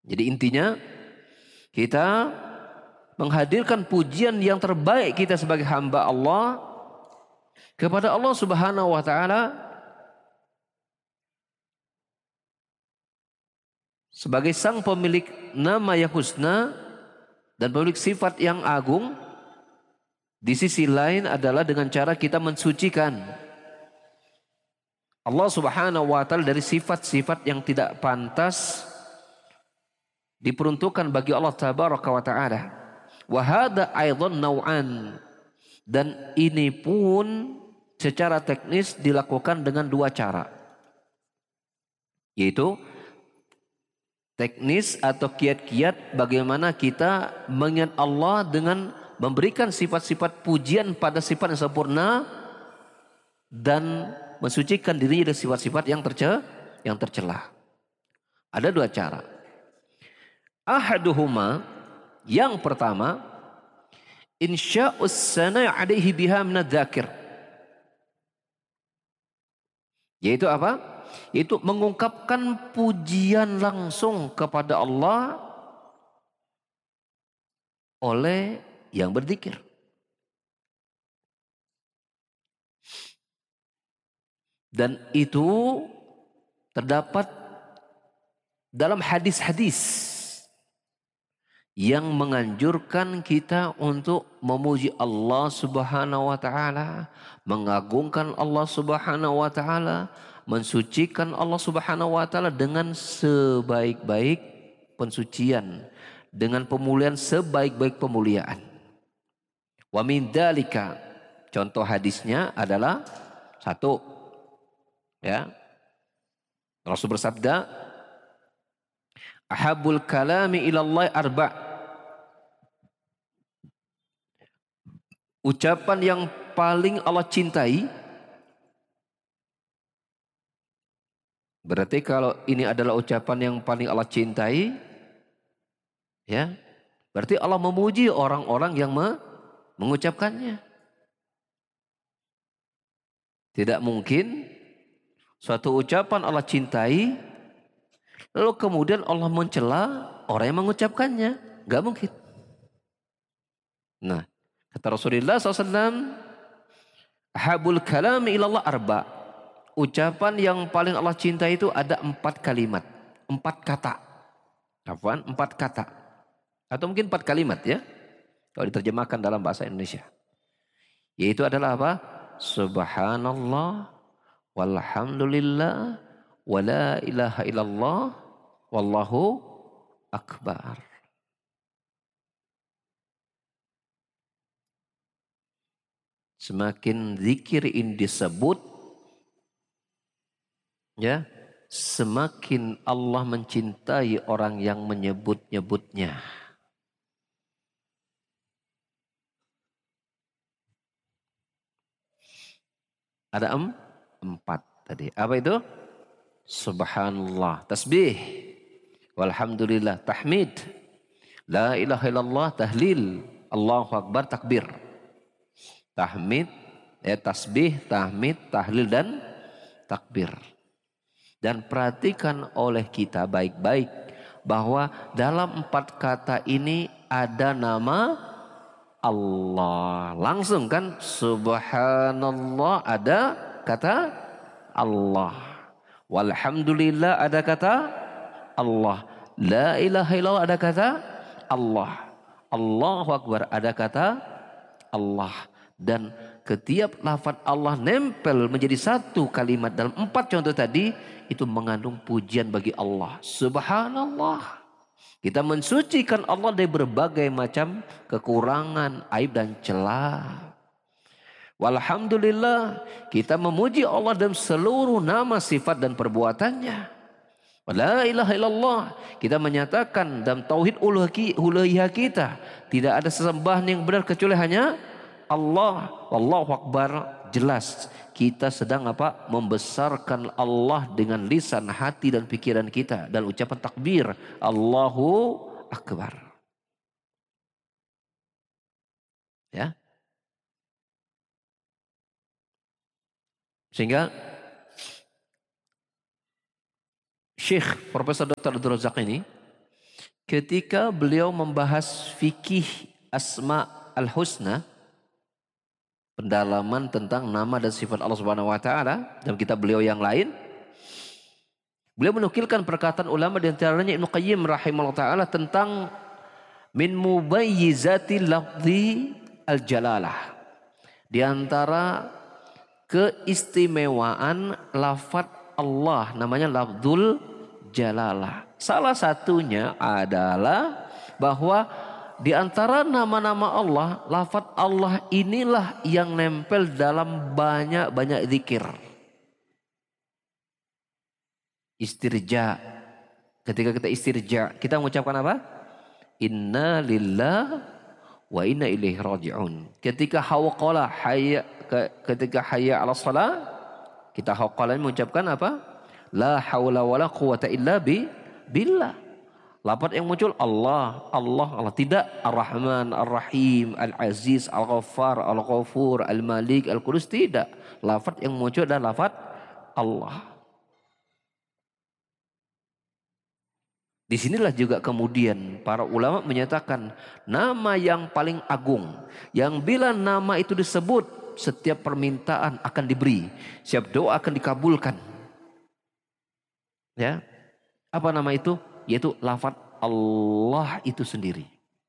Jadi intinya kita menghadirkan pujian yang terbaik kita sebagai hamba Allah kepada Allah Subhanahu wa taala sebagai sang pemilik nama yang husna dan pemilik sifat yang agung. Di sisi lain adalah dengan cara kita mensucikan Allah Subhanahu wa taala dari sifat-sifat yang tidak pantas diperuntukkan bagi Allah Tabaraka wa taala. Wa hadza aidan nau'an, dan ini pun secara teknis dilakukan dengan dua cara, yaitu teknis atau kiat-kiat bagaimana kita mengingat Allah dengan memberikan sifat-sifat pujian pada sifat yang sempurna dan mensucikan dirinya dari sifat-sifat yang tercela. Ada dua cara. Ahaduhuma, yang pertama, insya'us sana' alaihi biha minadzakir. Yaitu apa? Yaitu mengungkapkan pujian langsung kepada Allah oleh yang berzikir. Dan itu terdapat dalam hadis-hadis yang menganjurkan kita untuk memuji Allah Subhanahu wa taala, mengagungkan Allah Subhanahu wa taala, mensucikan Allah Subhanahu wa taala dengan sebaik-baik pensucian, dengan pemulihan sebaik-baik pemuliaan. Wa min dzalika, contoh hadisnya adalah satu, ya. Rasul bersabda, ahabul kalami ilallah arba'. Ucapan yang paling Allah cintai. Berarti kalau ini adalah ucapan yang paling Allah cintai, ya, berarti Allah memuji orang-orang yang mengucapkannya. Tidak mungkin suatu ucapan Allah cintai, lalu kemudian Allah mencela orang yang mengucapkannya. Gak mungkin. Nah, kata Rasulullah SAW, ahabul kalami ilallah arba'. Ucapan yang paling Allah cintai itu ada 4 kalimat, 4 kata. Afwan, 4 kata. Atau mungkin 4 kalimat, ya. Kalau diterjemahkan dalam bahasa Indonesia. Yaitu adalah apa? Subhanallah, walhamdulillah, wa la ilaha illallah, wallahu akbar. Semakin zikir ini disebut, ya, semakin Allah mencintai orang yang menyebut-nyebutnya. Ada 4 tadi. Apa itu? Subhanallah, tasbih. Walhamdulillah, tahmid. La ilaha illallah, tahlil. Allahu akbar, takbir. Tahmid, tasbih, tahmid, tahlil, dan takbir. Dan perhatikan oleh kita baik-baik bahwa dalam 4 kata ini ada nama Allah. Langsung kan, subhanallah ada kata Allah. Walhamdulillah ada kata Allah. La ilaha illallah ada kata Allah. Allahu akbar ada kata Allah. Dan setiap lafaz Allah nempel menjadi satu kalimat dalam 4 contoh tadi, itu mengandung pujian bagi Allah. Subhanallah. Kita mensucikan Allah dari berbagai macam kekurangan, aib dan celah. Walhamdulillah, kita memuji Allah dalam seluruh nama, sifat dan perbuatannya. La ilaha illallah, kita menyatakan dalam tauhid uluhiyah kita, tidak ada sesembahan yang benar kecuali hanya Allah. Wallahu akbar, jelas kita sedang apa? Membesarkan Allah dengan lisan, hati dan pikiran kita, dan ucapan takbir Allahu akbar. Ya. Sehingga Syekh Profesor Dr. Abdul Razak ini ketika beliau membahas fikih Asma al-Husna, pendalaman tentang nama dan sifat Allah Subhanahu wa taala dalam kitab beliau yang lain, beliau menukilkan perkataan ulama di antaranya Ibnu Qayyim rahimahullah taala tentang min mubayyizati lafzi al-jalalah. Di antara keistimewaan lafaz Allah namanya lafzul jalalah. Salah satunya adalah bahwa di antara nama-nama Allah, lafaz Allah inilah yang nempel dalam banyak-banyak zikir. Istirja. Ketika kita istirja, kita mengucapkan apa? Inna lillah wa inna ilaihi raji'un. Ketika hawqala ketika hayya 'ala shalah, kita hawqala mengucapkan apa? La haula wala quwata illa billah. Lafaz yang muncul Allah, Allah, Allah. Tidak Ar-Rahman, Ar-Rahim, Al-Aziz, Al-Ghaffar, Al-Ghafur, Al-Malik, Al-Qudus. Tidak. Lafaz yang muncul adalah lafaz Allah. Disinilah juga kemudian para ulama menyatakan nama yang paling agung, yang bila nama itu disebut setiap permintaan akan diberi, setiap doa akan dikabulkan. Ya, apa nama itu? Yaitu lafaz Allah itu sendiri.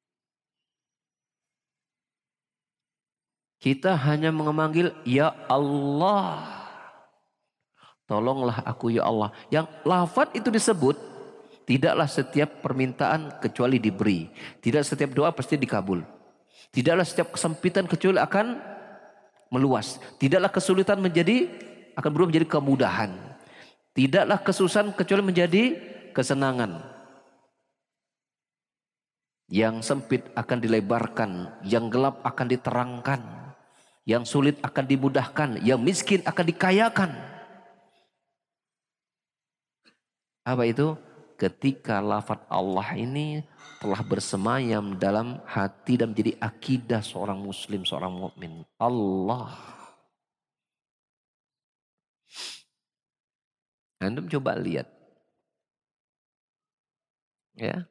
Kita hanya memanggil ya Allah. Tolonglah aku ya Allah. Yang lafaz itu disebut, tidaklah setiap permintaan kecuali diberi. Tidak setiap doa pasti dikabul. Tidaklah setiap kesempitan kecuali akan meluas. Tidaklah kesulitan akan berubah menjadi kemudahan. Tidaklah kesusahan kecuali menjadi kesenangan. Yang sempit akan dilebarkan, yang gelap akan diterangkan, yang sulit akan dimudahkan, yang miskin akan dikayakan. Apa itu? Ketika lafaz Allah ini telah bersemayam dalam hati dan menjadi akidah seorang muslim, seorang mukmin. Allah. Antum coba lihat. Ya.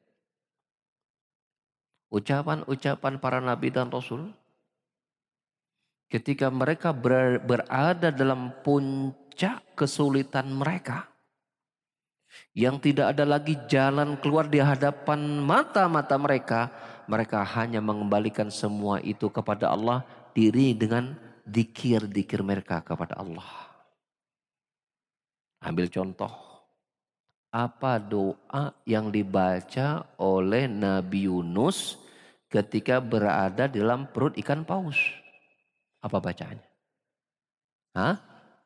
Ucapan-ucapan para nabi dan rasul ketika mereka berada dalam puncak kesulitan mereka, yang tidak ada lagi jalan keluar di hadapan mata-mata mereka, mereka hanya mengembalikan semua itu kepada Allah, diri dengan dikir-dikir mereka kepada Allah. Ambil contoh, apa doa yang dibaca oleh Nabi Yunus ketika berada dalam perut ikan paus? Apa bacaannya? Hah?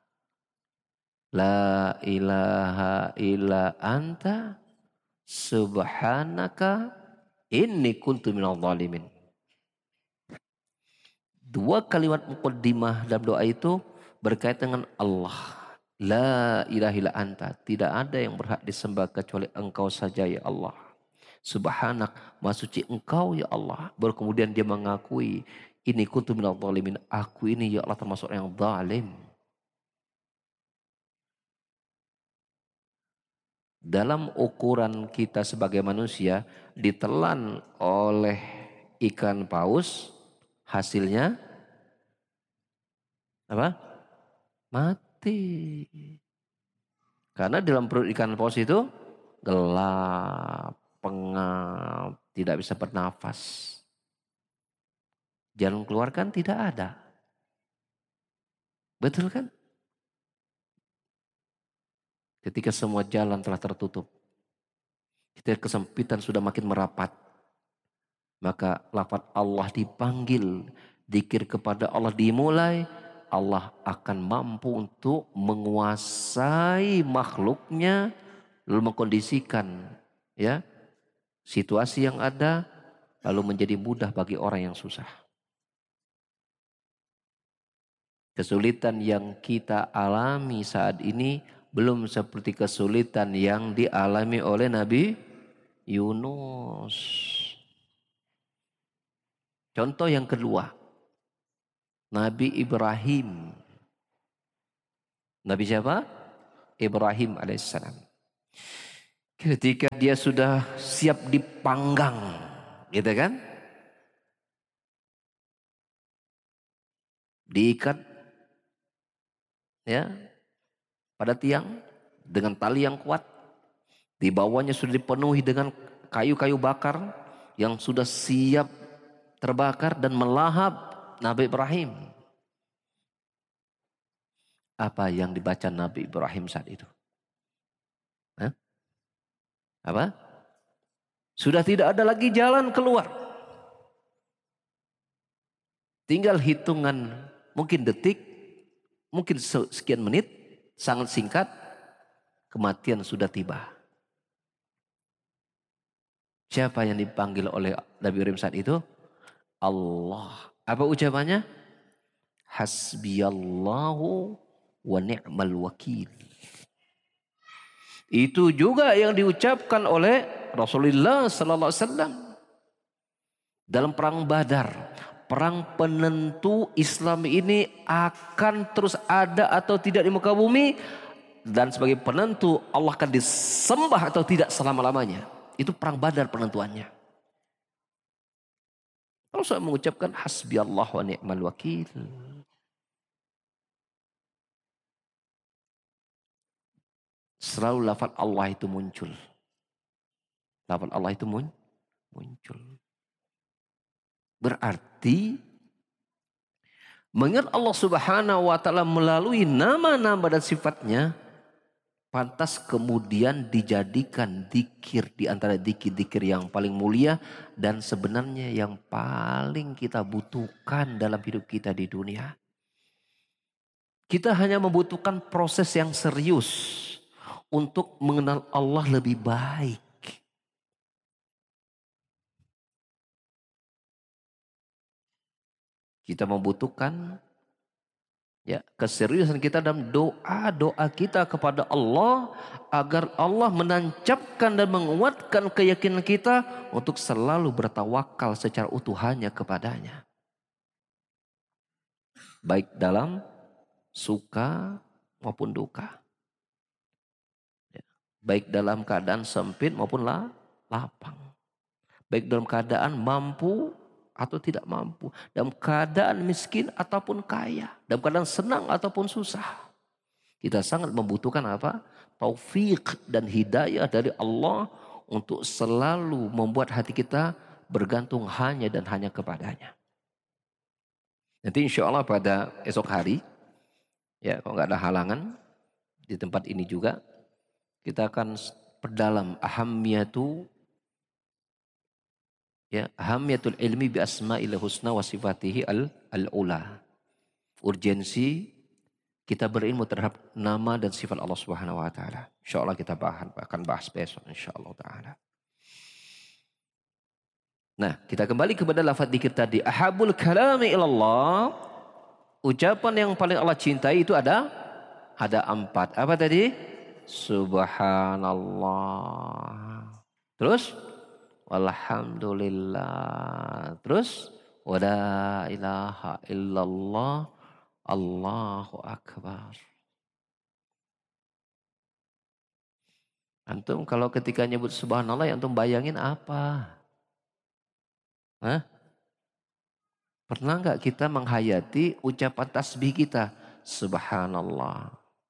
La ilaha illa anta subhanaka inni kuntu minadh dhalimin. Dua kalimat muqaddimah dalam doa itu berkaitan dengan Allah. La ilaha illa anta. Tidak ada yang berhak disembah kecuali engkau saja ya Allah. Subhanak, maha suci engkau ya Allah. Baru kemudian dia mengakui, ini kuntu minadh dhalimin. Aku ini ya Allah termasuk yang zalim. Dalam ukuran kita sebagai manusia, ditelan oleh ikan paus, hasilnya apa? Mati. Karena dalam perut ikan paus itu gelap, pengap, tidak bisa bernafas. Jalan keluar kan tidak ada. Betul kan? Ketika semua jalan telah tertutup, ketika kesempitan sudah makin merapat, maka lafaz Allah dipanggil, zikir kepada Allah dimulai, Allah akan mampu untuk menguasai makhluknya, lalu mengkondisikan ya situasi yang ada, lalu menjadi mudah bagi orang yang susah. Kesulitan yang kita alami saat ini belum seperti kesulitan yang dialami oleh Nabi Yunus. Contoh yang kedua, Nabi Ibrahim. Nabi siapa? Ibrahim alaihissalam. Ketika dia sudah siap dipanggang, gitu kan? Diikat ya pada tiang dengan tali yang kuat. Di bawahnya sudah dipenuhi dengan kayu-kayu bakar yang sudah siap terbakar dan melahap Nabi Ibrahim. Apa yang dibaca Nabi Ibrahim saat itu? Hah? Apa? Sudah tidak ada lagi jalan keluar. Tinggal hitungan mungkin detik, mungkin sekian menit, sangat singkat, kematian sudah tiba. Siapa yang dipanggil oleh Nabi Ibrahim saat itu? Allah. Apa ucapannya? Hasbiyallahu wa ni'mal wakil. Itu juga yang diucapkan oleh Rasulullah sallallahu alaihi wasallam dalam perang Badar. Perang penentu Islam ini akan terus ada atau tidak di muka bumi, dan sebagai penentu Allah akan disembah atau tidak selama-lamanya. Itu perang Badar penentuannya. Rasul mengucapkan hasbiyallah wa ni'mal wakil. Selalu lafaz Allah itu muncul. Lafaz Allah itu muncul. Berarti mengingat Allah Subhanahu wa taala melalui nama-nama dan sifatnya, pantas kemudian dijadikan zikir di antara zikir-zikir yang paling mulia dan sebenarnya yang paling kita butuhkan dalam hidup kita di dunia. Kita hanya membutuhkan proses yang serius untuk mengenal Allah lebih baik. Kita membutuhkan ya keseriusan kita dalam doa-doa kita kepada Allah agar Allah menancapkan dan menguatkan keyakinan kita untuk selalu bertawakal secara utuh hanya kepadanya. Baik dalam suka maupun duka. Baik dalam keadaan sempit maupun lapang. Baik dalam keadaan mampu atau tidak mampu. Dalam keadaan miskin ataupun kaya. Dalam keadaan senang ataupun susah. Kita sangat membutuhkan apa? Taufik dan hidayah dari Allah untuk selalu membuat hati kita bergantung hanya dan hanya kepadanya. Nanti insya Allah pada esok hari, ya kalau nggak ada halangan di tempat ini juga, kita akan perdalam ahamiyatu ya ahamiyatul ilmi bi asma'il husna wa sifatihi al-ula. Urgensi kita berilmu terhadap nama dan sifat Allah Subhanahu wa taala. Insyaallah kita akan bahas besok insyaallah taala. Nah, kita kembali kepada lafaz dzikir tadi. Ahabul kalami ilallah. Ucapan yang paling Allah cintai itu ada 4. Apa tadi? Subhanallah. Terus walhamdulillah. Terus wala ilaha illallah. Allahu akbar. Antum kalau ketika nyebut subhanallah, antum bayangin apa? Hah? Pernah nggak kita menghayati ucapan tasbih kita? Subhanallah.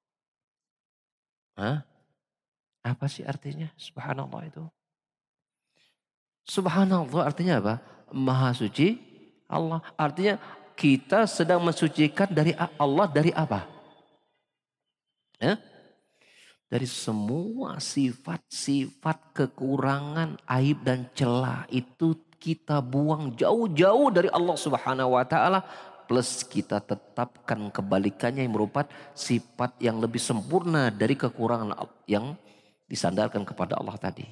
Hah? Apa sih artinya subhanallah itu? Subhanallah artinya apa? Maha suci Allah. Artinya kita sedang mensucikan dari Allah dari apa? Ya? Dari semua sifat-sifat kekurangan, aib dan celah itu kita buang jauh-jauh dari Allah Subhanahu wa taala, plus kita tetapkan kebalikannya yang merupakan sifat yang lebih sempurna dari kekurangan yang disandarkan kepada Allah tadi.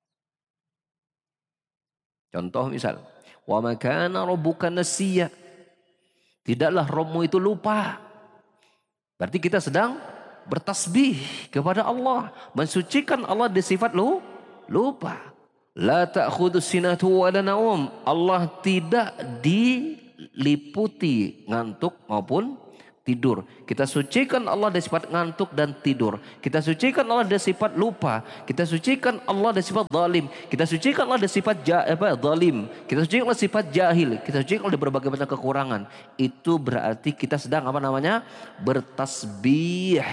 Contoh misal, wa ma kana rabbuka nasiya. Tidaklah Rabbmu itu lupa. Berarti kita sedang bertasbih kepada Allah, mensucikan Allah dari sifat lupa. La ta'khudhu sinatu wa la naum. Allah tidak diliputi ngantuk maupun tidur. Kita sucikan Allah dari sifat ngantuk dan tidur. Kita sucikan Allah dari sifat lupa. Kita sucikan Allah dari sifat zalim. Kita sucikan Allah dari sifat zalim. Kita sucikan Allah dari sifat jahil. Kita sucikan Allah dari berbagai macam kekurangan. Itu berarti kita sedang apa namanya? Bertasbih.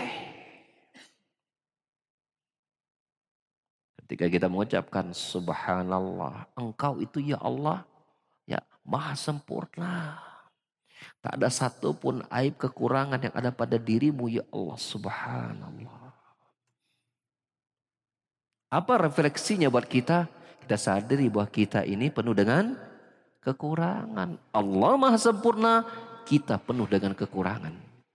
Ketika kita mengucapkan subhanallah, engkau itu ya Allah, ya maha sempurna. Tak ada satupun aib kekurangan yang ada pada dirimu ya Allah subhanallah. Apa refleksinya buat kita? Kita sadari bahwa kita ini penuh dengan kekurangan. Allah maha sempurna, kita penuh dengan kekurangan.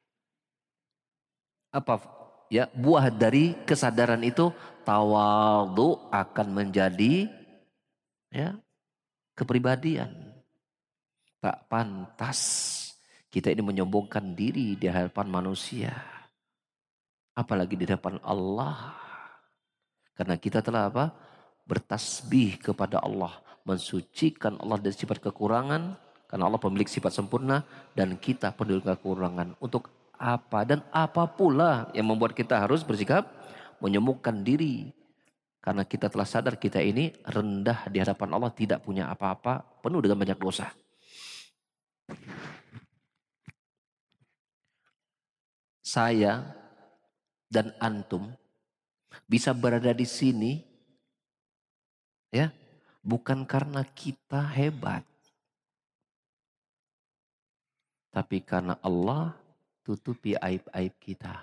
Apa ya buah dari kesadaran itu? Tawadhu akan menjadi ya kepribadian. Tak pantas kita ini menyombongkan diri di hadapan manusia. Apalagi di hadapan Allah. Karena kita telah apa? Bertasbih kepada Allah. Mensucikan Allah dari sifat kekurangan. Karena Allah pemilik sifat sempurna. Dan kita penuh kekurangan. Untuk apa dan apa pula yang membuat kita harus bersikap menyombongkan diri. Karena kita telah sadar kita ini rendah di hadapan Allah. Tidak punya apa-apa. Penuh dengan banyak dosa. Saya dan antum bisa berada di sini ya bukan karena kita hebat, tapi karena Allah tutupi aib-aib kita.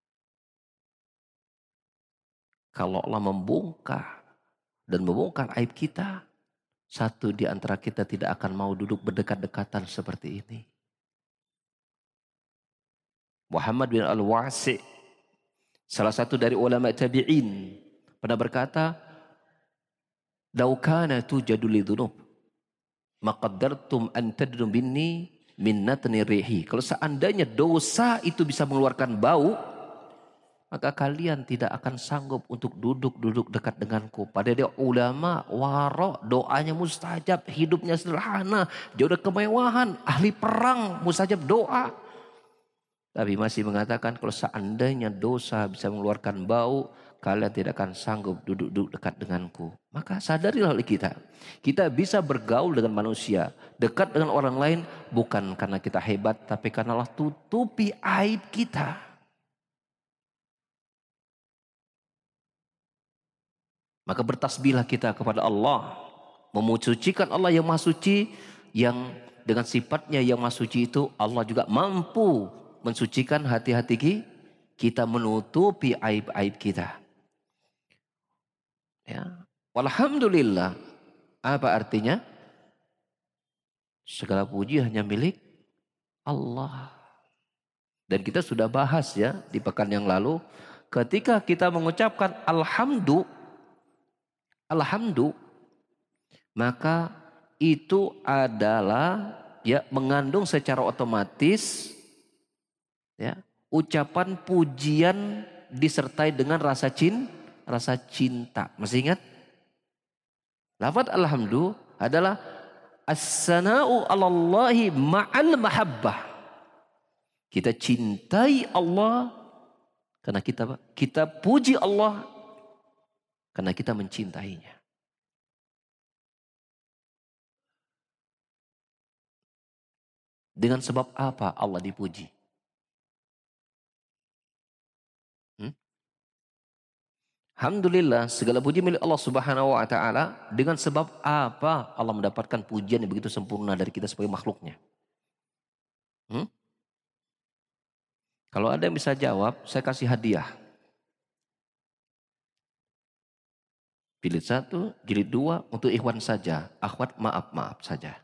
Kalau Allah membongkar dan membongkar aib kita, satu di antara kita tidak akan mau duduk berdekat-dekatan seperti ini. Muhammad bin Al-Wasi', salah satu dari ulama tabi'in, pernah berkata, "Lau kana tujadu lidhunub, maqaddartum an tadnu minni minnatni rihi." Kalau seandainya dosa itu bisa mengeluarkan bau, maka kalian tidak akan sanggup untuk duduk dekat denganku. Padahal dia ulama, waro, doanya mustajab, hidupnya sederhana, jauh dari kemewahan, ahli perang, mustajab doa. Tapi masih mengatakan kalau seandainya dosa bisa mengeluarkan bau, kalian tidak akan sanggup duduk dekat denganku. Maka sadarilah oleh kita. Kita bisa bergaul dengan manusia, dekat dengan orang lain bukan karena kita hebat, tapi karena Allah tutupi aib kita. Maka bertasbihlah kita kepada Allah. Memusucikan Allah yang maha suci, yang dengan sifatnya yang maha suci itu Allah juga mampu mensucikan hati-hati kita, menutupi aib-aib kita. Ya. Walhamdulillah. Apa artinya? Segala puji hanya milik Allah. Dan kita sudah bahas ya di pekan yang lalu. Ketika kita mengucapkan alhamdu, maka itu adalah ya mengandung secara otomatis ya ucapan pujian disertai dengan rasa cinta. Masih ingat? Lafaz alhamdu adalah as-sana'u 'alallahi ma'al mahabbah. Kita cintai Allah karena kita puji Allah karena kita mencintainya. Dengan sebab apa Allah dipuji? Alhamdulillah, segala puji milik Allah Subhanahu wa taala. Dengan sebab apa Allah mendapatkan pujian yang begitu sempurna dari kita sebagai makhluknya? Kalau ada yang bisa jawab, saya kasih hadiah. Jilid 1, jilid 2 untuk ikhwan saja. Akhwat maaf saja.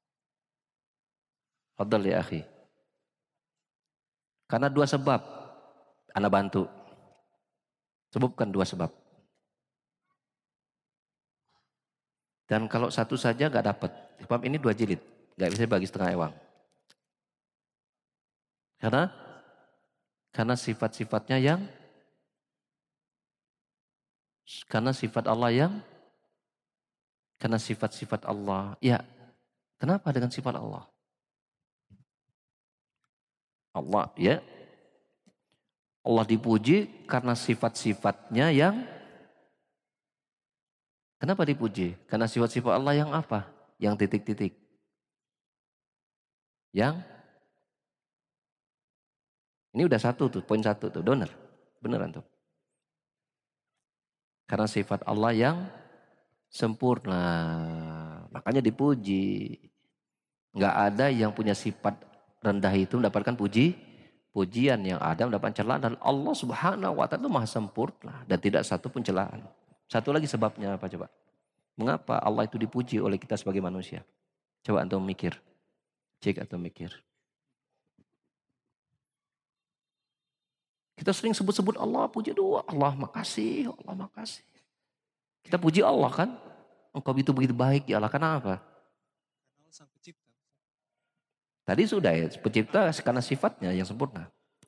Fadhal ya akhi. Karena 2 sebab. Ana bantu. Sebutkan 2 sebab. Dan kalau 1 saja gak dapat. Sebab ini 2 jilid. Gak bisa bagi setengah ewang. Karena sifat-sifatnya karena sifat Allah. Ya, kenapa dengan sifat Allah? Allah ya. Allah dipuji karena sifat-sifatnya yang kenapa dipuji? Karena sifat-sifat Allah yang apa? Yang titik-titik. Yang ini udah satu tuh, poin satu tuh, bener. Beneran tuh. Karena sifat Allah yang sempurna. Makanya dipuji. Nggak ada yang punya sifat rendah itu mendapatkan pujian. Yang ada mendapatkan celaan. Dan Allah subhanahu wa ta'ala itu maha sempurna. Dan tidak satu pun celaan. Satu lagi sebabnya apa coba? Mengapa Allah itu dipuji oleh kita sebagai manusia? Coba antum mikir. Cek atau mikir. Kita sering sebut-sebut Allah, puji doa. Allah makasih, Allah makasih. Kita puji Allah kan. Engkau itu begitu baik ya Allah. Kenapa? Sang pencipta. Tadi sudah ya, pencipta karena sifatnya yang sempurna.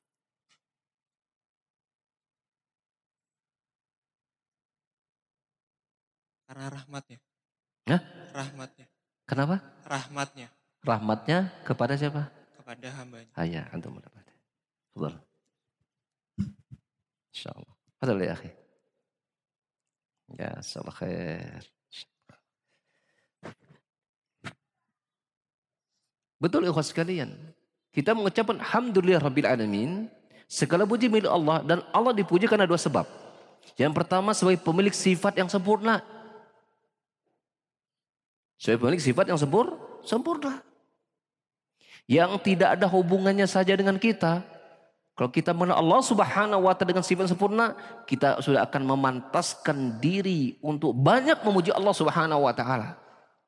Karena rahmatnya. Hah? Rahmatnya. Kenapa? Rahmatnya. Rahmatnya kepada siapa? Kepada hambanya. Ya, antum mendapat. Betul. InsyaAllah. Betul ya akhi. Ya, salah khair. Betul ikhwas sekalian. Kita mengucapkan alhamdulillah rabbil alamin. Segala puji milik Allah dan Allah dipuji karena dua sebab. Yang pertama sebagai pemilik sifat yang sempurna. Sebagai pemilik sifat yang sempurna. Yang tidak ada hubungannya saja dengan kita. Kalau kita mengenal Allah subhanahu wa ta'ala dengan sifat sempurna, kita sudah akan memantaskan diri untuk banyak memuji Allah subhanahu wa ta'ala.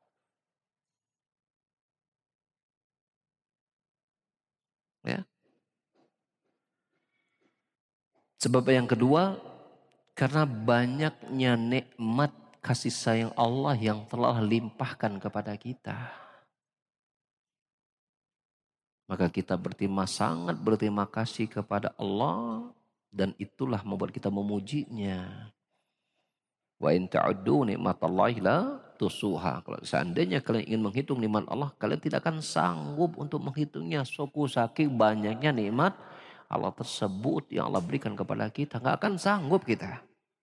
Ya. Sebab yang kedua, karena banyaknya nikmat kasih sayang Allah yang telah limpahkan kepada kita. Maka kita sangat berterima kasih kepada Allah. Dan itulah membuat kita memujinya. Wa in ta'uddu nikmatallahi la tusuha. Kalau seandainya kalian ingin menghitung nikmat Allah, kalian tidak akan sanggup untuk menghitungnya. Saking banyaknya nikmat Allah tersebut yang Allah berikan kepada kita. Nggak akan sanggup kita.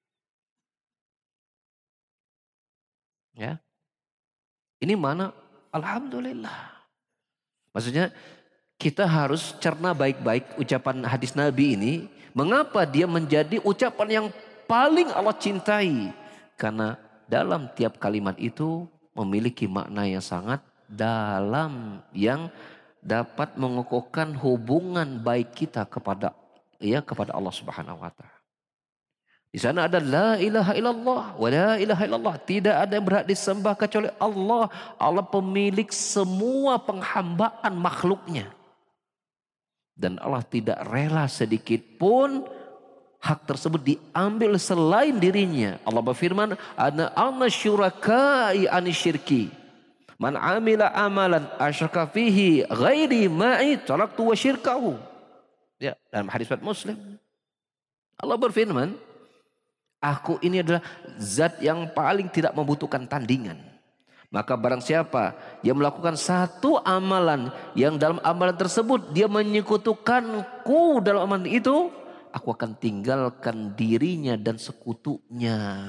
Ya. Ini mana? Alhamdulillah. Maksudnya kita harus cerna baik-baik ucapan hadis Nabi ini. Mengapa dia menjadi ucapan yang paling Allah cintai? Karena dalam tiap kalimat itu memiliki makna yang sangat dalam. Yang dapat mengukuhkan hubungan baik kita kepada Allah subhanahu wa ta'ala. Di sana ada la ilaha illallah wa la ilaha illallah. Tidak ada yang berhak disembah kecuali Allah. Allah pemilik semua penghambaan makhluknya. Dan Allah tidak rela sedikit pun hak tersebut diambil selain dirinya. Allah berfirman, ana syurakai anisyirki. Man amila amalan asyraka fihi ghairi ma'i taraktu wa syirkahu. Ya, dalam hadis Muslim. Allah berfirman, aku ini adalah zat yang paling tidak membutuhkan tandingan. Maka barang siapa yang melakukan satu amalan yang dalam amalan tersebut dia menyekutukanku dalam amalan itu, aku akan tinggalkan dirinya dan sekutunya.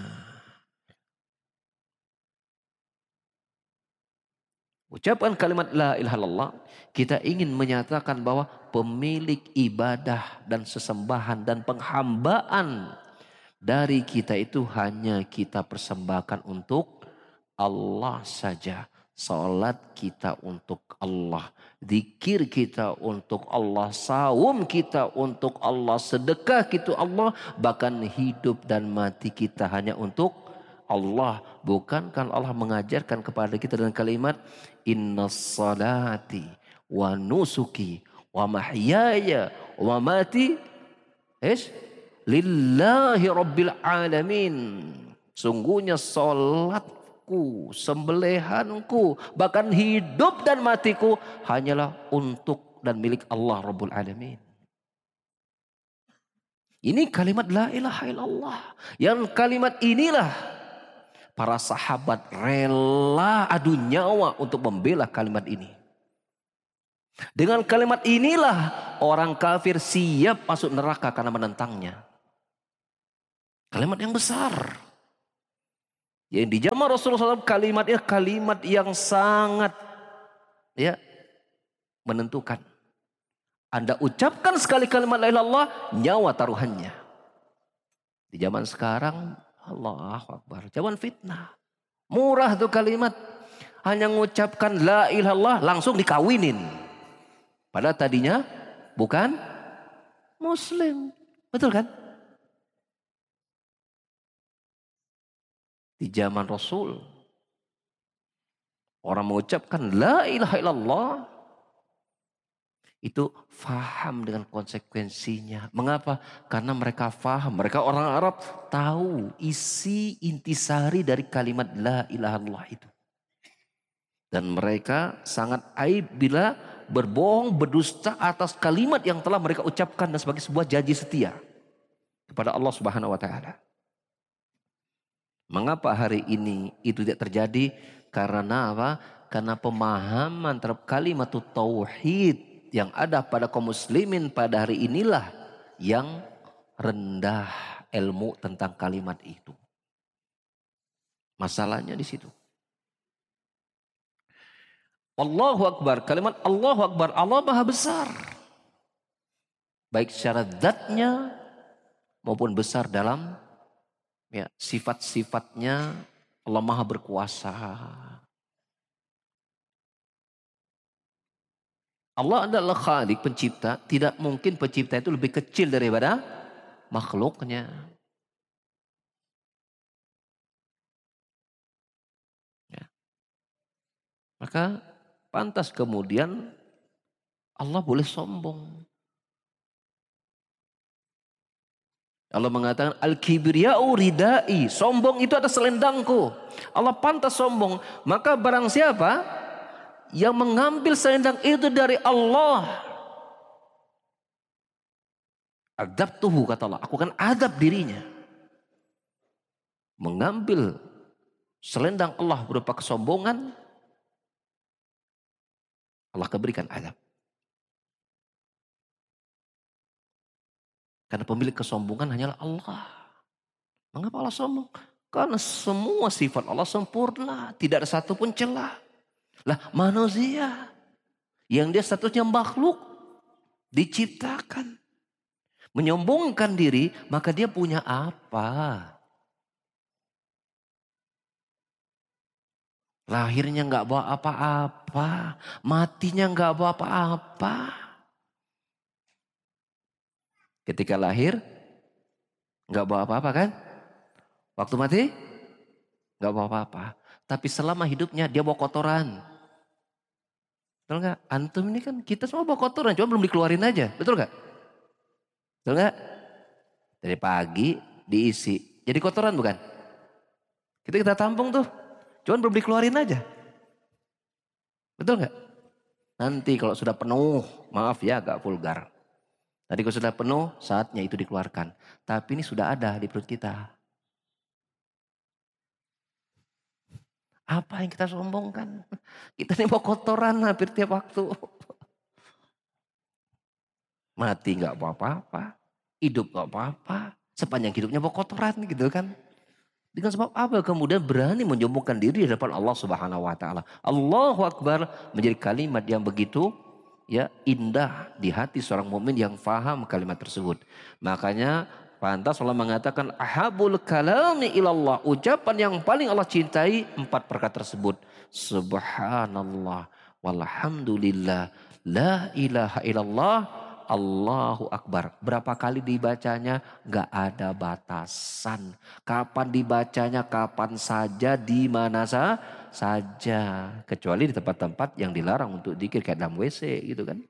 Ucapan kalimat la ilaha illallah, kita ingin menyatakan bahwa pemilik ibadah dan sesembahan dan penghambaan dari kita itu hanya kita persembahkan untuk Allah saja. Salat kita untuk Allah. Zikir kita untuk Allah. Saum kita untuk Allah. Sedekah kita Allah. Bahkan hidup dan mati kita hanya untuk Allah. Bukankah Allah mengajarkan kepada kita dengan kalimat inna salati wa nusuki wa mahyaya wa mati lillahi rabbil alamin. Sungguhnya salatku, sembelihanku, bahkan hidup dan matiku hanyalah untuk dan milik Allah Rabbul Alamin. Ini kalimat la ilaha illallah. Yang kalimat inilah para sahabat rela adu nyawa untuk membela kalimat ini. Dengan kalimat inilah orang kafir siap masuk neraka karena menentangnya. Kalimat yang besar. Yang di zaman Rasulullah SAW kalimatnya kalimat yang sangat ya menentukan. Anda ucapkan sekali kalimat la ilaha illallah, nyawa taruhannya. Di zaman sekarang, Allahu Akbar, zaman fitnah. Murah tuh kalimat. Hanya mengucapkan la ilaha illallah langsung dikawinin. Padahal tadinya bukan muslim. Betul kan? Di zaman Rasul, orang mengucapkan la ilaha illallah, itu faham dengan konsekuensinya. Mengapa? Karena mereka faham. Mereka orang Arab tahu isi intisari dari kalimat la ilaha illallah itu. Dan mereka sangat aib bila berbohong, berdusta atas kalimat yang telah mereka ucapkan dan sebagai sebuah janji setia kepada Allah Subhanahu wa taala. Mengapa hari ini itu tidak terjadi? Karena apa? Karena pemahaman terhadap kalimat tauhid yang ada pada kaum muslimin pada hari inilah yang rendah ilmu tentang kalimat itu. Masalahnya di situ. Allahu Akbar, kalimat Allahu Akbar, Allah Maha Besar. Baik secara zatnya maupun besar dalam ya, sifat-sifatnya. Allah Maha Berkuasa. Allah adalah Khalik, pencipta. Tidak mungkin pencipta itu lebih kecil daripada makhluknya. Ya. Maka pantas kemudian Allah boleh sombong. Allah mengatakan al-kibriya'u ridai. Sombong itu ada selendangku. Allah pantas sombong. Maka barang siapa yang mengambil selendang itu dari Allah, adabtuhu, kata Allah, aku akan adab dirinya. Mengambil selendang Allah berupa kesombongan, Allah akan berikan adab. Karena pemilik kesombongan hanyalah Allah. Mengapa Allah sombong? Karena semua sifat Allah sempurna, tidak ada satupun celah. Lah manusia yang dia statusnya makhluk, diciptakan, menyombongkan diri, maka dia punya apa? Lahirnya nggak bawa apa-apa, matinya nggak bawa apa-apa. Ketika lahir nggak bawa apa-apa kan? Waktu mati nggak bawa apa-apa. Tapi selama hidupnya dia bawa kotoran. Betul nggak? Antum ini kan kita semua bawa kotoran, cuma belum dikeluarin aja, betul nggak? Betul nggak? Dari pagi diisi, jadi kotoran bukan? Kita tampung tuh, cuma belum dikeluarin aja, betul nggak? Nanti kalau sudah penuh, maaf ya agak vulgar. Tadi kalau sudah penuh, saatnya itu dikeluarkan. Tapi ini sudah ada di perut kita. Apa yang kita sombongkan? Kita ini bawa kotoran hampir tiap waktu. Mati nggak apa-apa, hidup nggak apa-apa. Sepanjang hidupnya bawa kotoran gitu kan. Dengan sebab apa kemudian berani menyombongkan diri di depan Allah Subhanahu wa taala. Allahu Akbar menjadi kalimat yang begitu ya indah di hati seorang mukmin yang faham kalimat tersebut. Makanya pantas Allah mengatakan ahabul kalami ilallah, ucapan yang paling Allah cintai 4 perkara tersebut. Subhanallah walhamdulillah la ilaha illallah Allahu Akbar. Berapa kali dibacanya? Gak ada batasan. Kapan dibacanya? Kapan saja, di mana saja. Kecuali di tempat-tempat yang dilarang untuk zikir kayak dalam WC gitu kan.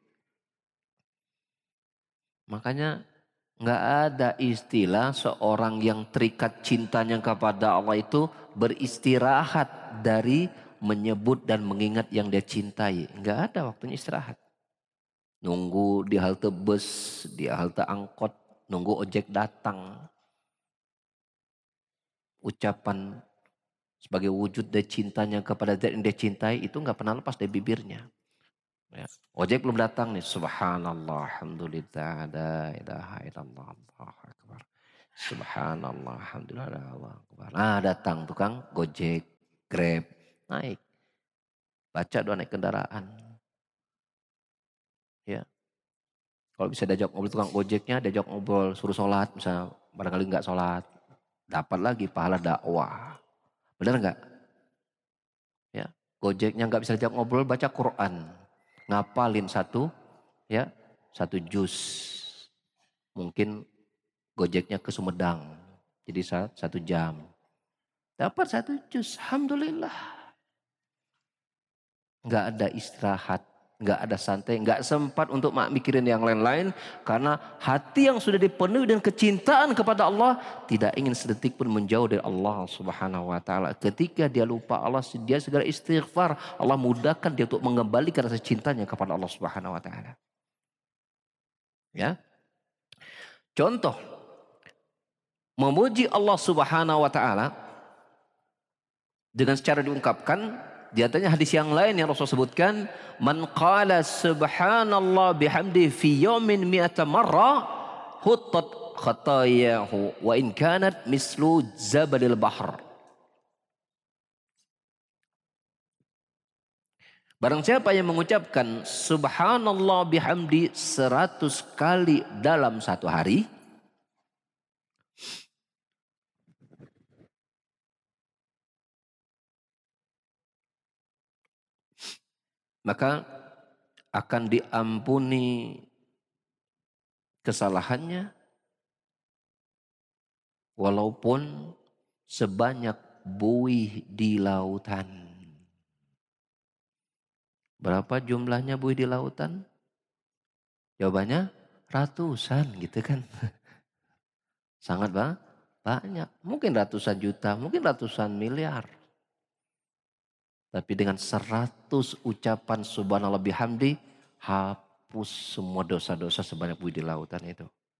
Makanya gak ada istilah seorang yang terikat cintanya kepada Allah itu beristirahat dari menyebut dan mengingat yang dia cintai. Gak ada waktunya istirahat. Nunggu di halte bus, di halte angkot, nunggu ojek datang. Ucapan sebagai wujud dari cintanya kepada zat yang dia cintai itu gak pernah lepas dari bibirnya. Ya. Ojek belum datang nih. Subhanallah, alhamdulillah, la ilaha illallah, Allahu akbar. Subhanallah, alhamdulillah, Allah akbar. Nah, datang tukang Gojek, Grab, naik. Baca doa naik kendaraan. Ya. Kalau bisa diajak ngobrol tukang Gojeknya, diajak ngobrol suruh sholat, misalnya barangkali nggak sholat, dapat lagi pahala dakwah. Benar nggak? Ya. Gojeknya nggak bisa diajak ngobrol, baca Quran, ngapalin ya satu juz. Mungkin Gojeknya ke Sumedang, jadi 1 jam. Dapat 1 juz, alhamdulillah. Nggak ada istirahat, nggak ada santai, nggak sempat untuk mikirin yang lain-lain. Karena hati yang sudah dipenuhi dengan kecintaan kepada Allah, tidak ingin sedetik pun menjauh dari Allah Subhanahu wa taala. Ketika dia lupa Allah, dia segera istighfar. Allah mudahkan dia untuk mengembalikan rasa cintanya kepada Allah Subhanahu wa taala. Ya. Contoh memuji Allah Subhanahu wa taala dengan secara diungkapkan, di antaranya hadis yang lain yang Rasul sebutkan, man qala subhanallah bihamdi fi yawmin mi'ata marra huttat khatayahu wa in kanat mislu zabalil bahr. Barang siapa yang mengucapkan subhanallah bihamdi 100 kali dalam satu hari, maka akan diampuni kesalahannya walaupun sebanyak buih di lautan. Berapa jumlahnya buih di lautan? Jawabannya ratusan gitu kan. Sangat banyak. Mungkin ratusan juta, mungkin ratusan miliar. Tapi dengan 100 ucapan subhanallah bihamdi, hapus semua dosa-dosa sebanyak buih di lautan itu.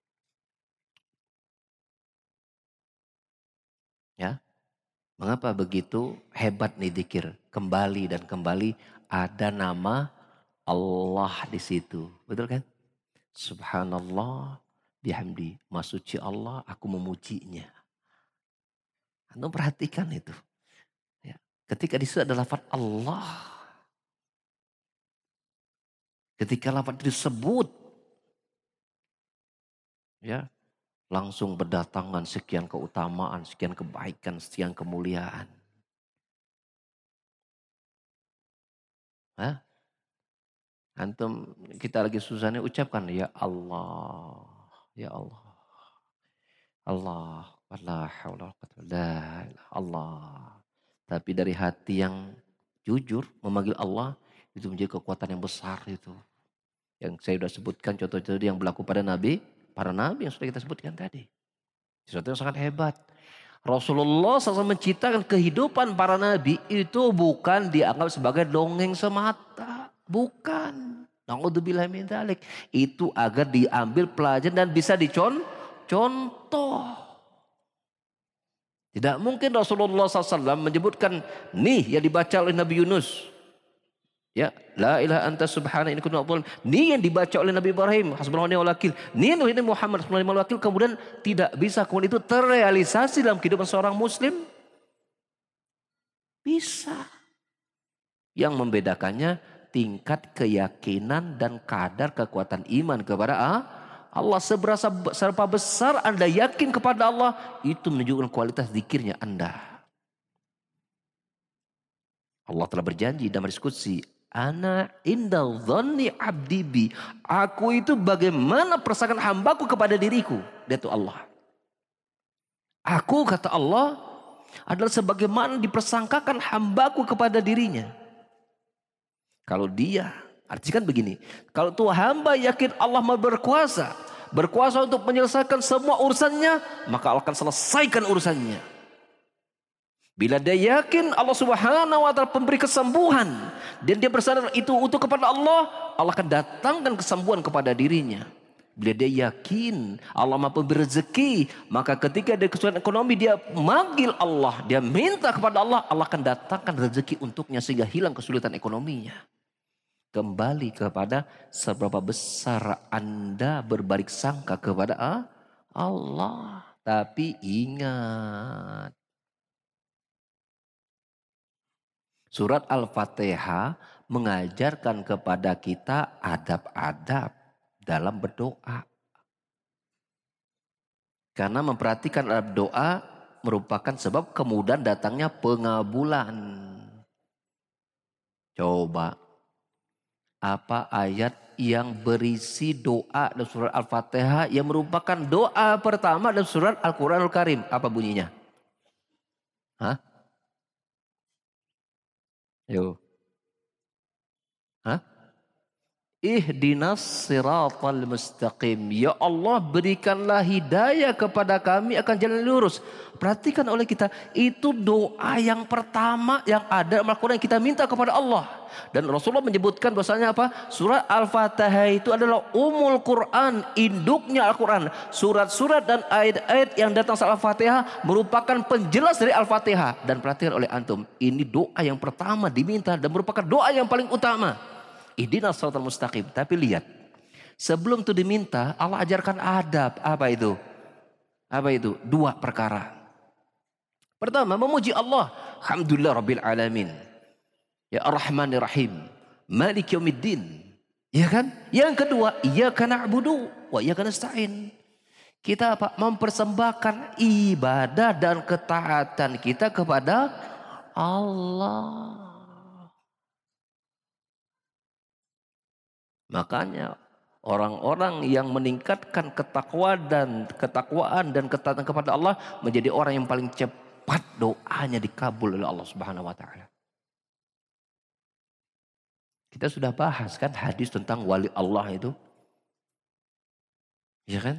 Ya. Mengapa begitu hebat nih dzikir? Kembali dan kembali ada nama Allah di situ. Betul kan? Subhanallah bihamdi. Masuci Allah, aku memujinya. Anda perhatikan itu. Ya. Ketika di situ ada lafaz Allah. Ketika lafaz disebut, ya, langsung berdatangan sekian keutamaan, sekian kebaikan, sekian kemuliaan. Hah? Antum kita lagi susah nih ucapkan ya Allah, ya Allah, Allah, Allah. Tapi dari hati yang jujur memanggil Allah itu menjadi kekuatan yang besar itu. Yang saya sudah sebutkan contoh-contoh yang berlaku pada Nabi, para Nabi yang sudah kita sebutkan tadi. Sesuatu yang sangat hebat. Rasulullah SAW menciptakan kehidupan para Nabi itu bukan dianggap sebagai dongeng semata. Bukan. Na'udzubillah min dzalik. Itu agar diambil pelajaran dan bisa dicontoh. Tidak mungkin Rasulullah SAW menyebutkan nih yang dibaca oleh Nabi Yunus. Ya, la ilaha anta subhana inni kuntu minadh-dhalimin. Ini yang dibaca oleh Nabi Ibrahim, hasbunallahu wa ni'mal wakil. Ini Nabi Muhammad hasbunallahu wa ni'mal wakil, kemudian tidak bisa kemudian itu terrealisasi dalam kehidupan seorang muslim? Bisa. Yang membedakannya tingkat keyakinan dan kadar kekuatan iman kepada Allah. Seberapa besar Anda yakin kepada Allah, itu menunjukkan kualitas zikirnya Anda. Allah telah berjanji dalam diskusi, ana indal dhanni abdi bi. Aku itu bagaimana persangkaan hambaku kepada diriku. Dia itu Allah. Aku kata Allah adalah sebagaimana dipersangkakan hambaku kepada dirinya. Kalau dia, artinya kan begini. Kalau tuh hamba yakin Allah mau berkuasa. Berkuasa untuk menyelesaikan semua urusannya. Maka Allah akan selesaikan urusannya. Bila dia yakin Allah Subhanahu wa taala pemberi kesembuhan dan dia bersandar itu utuh kepada Allah, Allah akan datangkan kesembuhan kepada dirinya. Bila dia yakin Allah mampu berezeki, maka ketika dia kesulitan ekonomi dia manggil Allah, dia minta kepada Allah, Allah akan datangkan rezeki untuknya sehingga hilang kesulitan ekonominya. Kembali kepada seberapa besar Anda berbalik sangka kepada Allah. Tapi ingat, surat Al-Fatihah mengajarkan kepada kita adab-adab dalam berdoa. Karena memperhatikan adab doa merupakan sebab kemudahan datangnya pengabulan. Coba, apa ayat yang berisi doa dalam surat Al-Fatihah yang merupakan doa pertama dalam surat Al-Quranul Karim? Apa bunyinya? Hah? Yo. Hah? Ihdinas siratal mustaqim. Ya Allah, berikanlah hidayah kepada kami akan jalan lurus. Perhatikan oleh kita, itu doa yang pertama yang ada dalam Al-Quran yang kita minta kepada Allah. Dan Rasulullah menyebutkan bahwasanya apa? Surat Al-Fatihah itu adalah umul Quran, induknya Al-Quran. Surat-surat dan ayat-ayat yang datang setelah Al-Fatihah merupakan penjelas dari Al-Fatihah. Dan perhatikan oleh antum, ini doa yang pertama diminta dan merupakan doa yang paling utama. Ihdinas siratal mustaqim. Tapi lihat, sebelum itu diminta, Allah ajarkan adab. Apa itu? Apa itu? Dua perkara. Pertama, memuji Allah. Alhamdulillah Rabbil Alamin. Ya Ar-Rahmanir Rahim. Malik Yaumiddin. Ya kan? Yang kedua, iyyaka na'budu wa iyyaka nasta'in. Kita apa? Mempersembahkan ibadah dan ketaatan kita kepada Allah. Makanya orang-orang yang meningkatkan ketakwaan dan ketaatan kepada Allah menjadi orang yang paling cepat doanya dikabul oleh Allah Subhanahu wa taala. Kita sudah bahas kan hadis tentang wali Allah itu. Ya kan?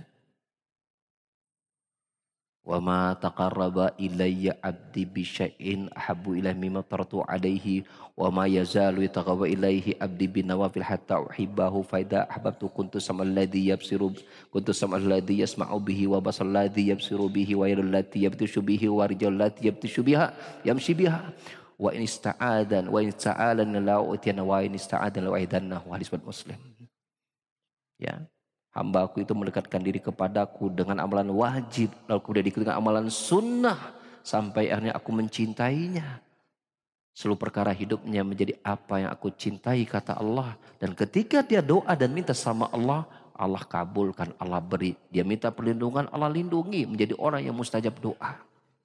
Wa ma taqarraba ilayya 'abdi bi syai'in ahabbu ilayya mimma taratu 'alaihi wa ma yazalu yataqarrabu ilayhi 'abdi bin nawafil hatta uhibbahu fa idza ahbabtu kuntu samal ladzi yasma'u bihi wa basal ladzi yabsiru bihi wa yadul lati yabtishu bihi wa rijal lati yabtishu biha yamshi biha wa in ista'adan wa in sa'alan la utiyana wa in ista'adan la u'idannahu. Hadis Muslim. Ya. Hambaku itu mendekatkan diri kepadaku dengan amalan wajib. Lalu kemudian diikuti dengan amalan sunnah. Sampai akhirnya aku mencintainya. Seluruh perkara hidupnya menjadi apa yang aku cintai kata Allah. Dan ketika dia doa dan minta sama Allah. Allah kabulkan, Allah beri. Dia minta perlindungan, Allah lindungi. Menjadi orang yang mustajab doa.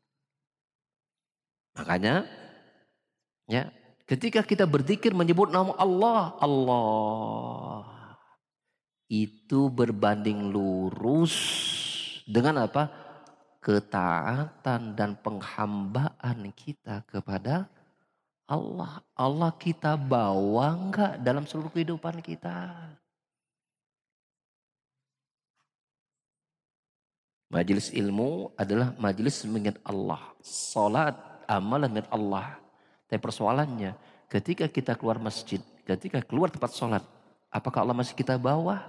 Makanya ya, ketika kita berzikir menyebut nama Allah. Allah. Itu berbanding lurus dengan apa? Ketaatan dan penghambaan kita kepada Allah. Allah kita bawa enggak dalam seluruh kehidupan kita? Majelis ilmu adalah majelis mengingat Allah. Salat amalan mengingat Allah. Tapi persoalannya ketika kita keluar masjid, ketika keluar tempat salat, apakah Allah masih kita bawa?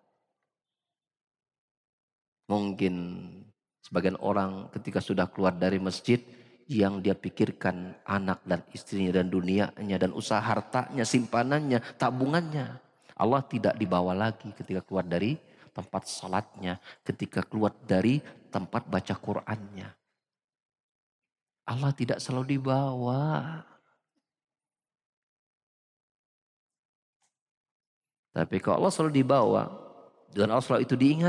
Mungkin sebagian orang ketika sudah keluar dari masjid yang dia pikirkan anak dan istrinya dan dunianya dan usaha hartanya, simpanannya, tabungannya. Allah tidak dibawa lagi ketika keluar dari tempat salatnya, ketika keluar dari tempat baca Qur'annya. Allah tidak selalu dibawa. Tapi kalau Allah selalu dibawa dan Allah selalu itu diingat,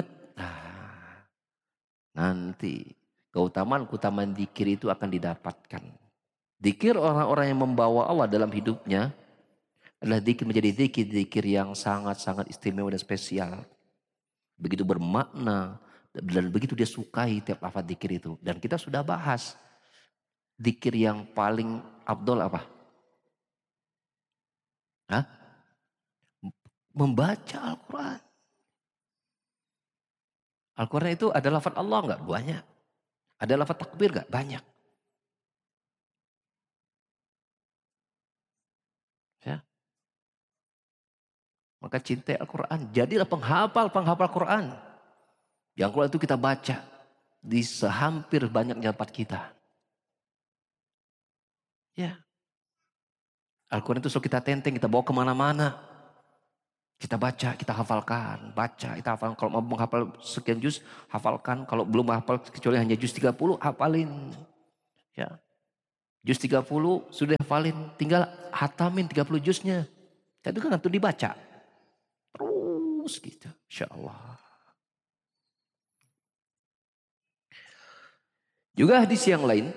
nanti keutamaan zikir itu akan didapatkan. Zikir orang-orang yang membawa Allah dalam hidupnya adalah zikir menjadi zikir yang sangat-sangat istimewa dan spesial. Begitu bermakna dan begitu dia sukai tiap lafaz zikir itu. Dan kita sudah bahas zikir yang paling afdol apa? Hah? Membaca Al-Quran. Al-Quran itu ada lafaz Allah enggak? Banyak. Ada lafaz takbir enggak? Banyak. Ya. Maka cintai Al-Quran. Jadilah penghafal Quran. Yang Quran itu kita baca di sehampir banyaknya tempat kita. Ya. Al-Quran itu selalu kita tenteng, kita bawa kemana-mana. Kita baca, kita hafalkan. Baca, kita hafalkan. Kalau mau menghafal sekian juz, hafalkan. Kalau belum hafal kecuali hanya juz 30, hafalin. Ya. Juz 30 sudah hafalin. Tinggal hatamin 30 juznya. Itu kan itu dibaca. Terus gitu. Insya Allah. Juga hadis yang lain.